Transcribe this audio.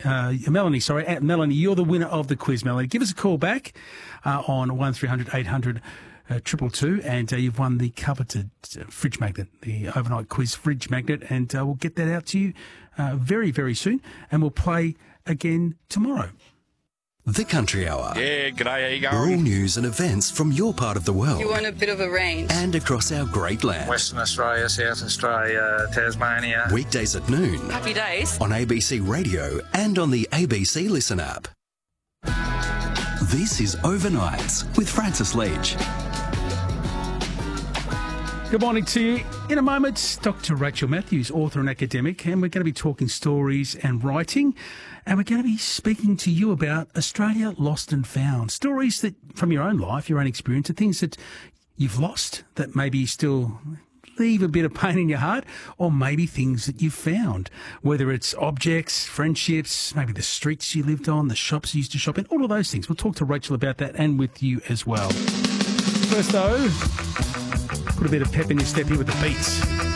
Melanie, Melanie, you're the winner of the quiz, Melanie. Give us a call back on 1300 800 222, and you've won the coveted fridge magnet, the overnight quiz fridge magnet, and we'll get that out to you very, very soon, and we'll play again tomorrow. The Country Hour. Yeah, g'day, how you going? All news and events from your part of the world. You want a bit of a range. And across our great land. Western Australia, South Australia, Tasmania. Weekdays at noon. Happy days. On ABC Radio and on the ABC Listen app. This is Overnights with Francis Leach. Good morning to you. In a moment, Dr. Rachel Matthews, author and academic, and we're going to be talking stories and writing, and we're going to be speaking to you about Australia Lost and Found. Stories that from your own life, your own experience, and things that you've lost that maybe still leave a bit of pain in your heart, or maybe things that you've found, whether it's objects, friendships, maybe the streets you lived on, the shops you used to shop in, all of those things. We'll talk to Rachel about that and with you as well. First, though, put a bit of pep in your step here with the Beats.